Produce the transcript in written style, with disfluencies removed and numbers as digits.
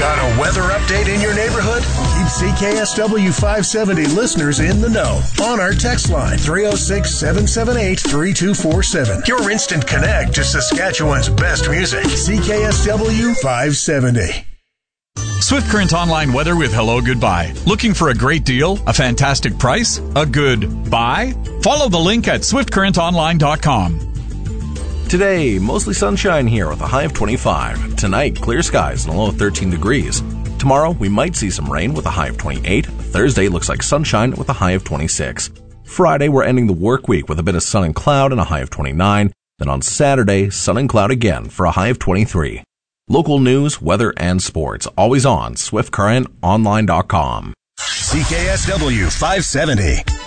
Got a weather update in your neighborhood? Keep CKSW 570 listeners in the know on our text line 306-778-3247. Your instant connect to Saskatchewan's best music. CKSW 570. Swift Current Online weather with hello goodbye. Looking for a great deal? A fantastic price? A good buy? Follow the link at swiftcurrentonline.com. Today, mostly sunshine here with a high of 25. Tonight, clear skies and a low of 13 degrees. Tomorrow, we might see some rain with a high of 28. Thursday looks like sunshine with a high of 26. Friday, we're ending the work week with a bit of sun and cloud and a high of 29. Then on Saturday, sun and cloud again for a high of 23. Local news, weather, and sports, always on SwiftCurrentOnline.com. CKSW 570.